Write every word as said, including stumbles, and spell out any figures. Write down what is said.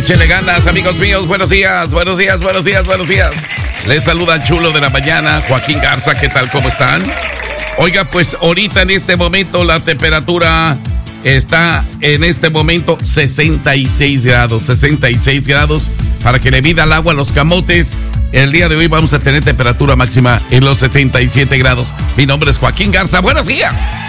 Échenle ganas, amigos míos. Buenos días, buenos días, buenos días, buenos días. Les saluda el chulo de la mañana, Joaquín Garza. ¿Qué tal? ¿Cómo están? Oiga, pues ahorita en este momento la temperatura está en este momento sesenta y seis grados. sesenta y seis grados para que le mida el agua a los camotes. El día de hoy vamos a tener temperatura máxima en los setenta y siete grados. Mi nombre es Joaquín Garza. Buenos días.